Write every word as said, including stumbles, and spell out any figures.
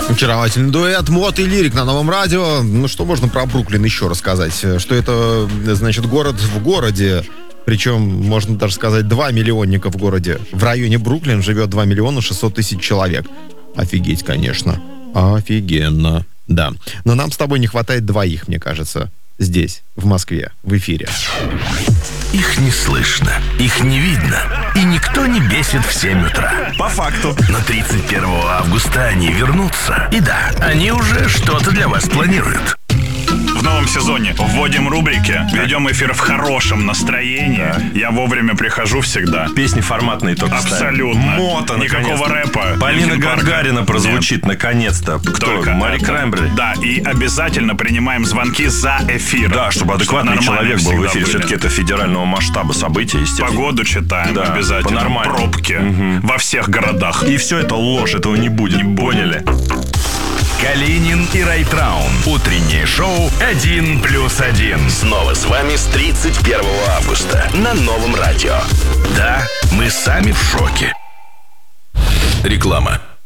Очаровательный дуэт Мот и Лирик на Новом радио. Ну, что можно про Бруклин еще рассказать? Что это, значит, город в городе. Причем, можно даже сказать, два миллионника в городе. В районе Бруклин живет два миллиона шестьсот тысяч человек. Офигеть, конечно. Офигенно. Да. Но нам с тобой не хватает двоих, мне кажется. Здесь, в Москве, в эфире. Их не слышно, их не видно, и никто не бесит в семь утра. По факту. Но тридцать первого августа они вернутся. И да, они уже что-то для вас планируют. В новом сезоне вводим рубрики, ведем эфир в хорошем настроении. Да. Я вовремя прихожу всегда. Песни форматные только абсолютно. Мота, никакого рэпа. Полина Гагарина прозвучит. Нет. Наконец-то. Кто? Только Мари Краймбрери. Да, и обязательно принимаем звонки за эфир. Да, чтобы адекватный чтобы человек был в эфире. Были. Все-таки это федерального масштаба события, естественно. Погоду читаем, да, обязательно. По-нормальному. Пробки угу. во всех городах. И все это ложь, этого не будет. Не поняли? Калинин и Райтраун. Утреннее шоу «Один плюс один». Снова с вами с тридцать первого августа на Новом радио. Да, мы сами в шоке. Реклама.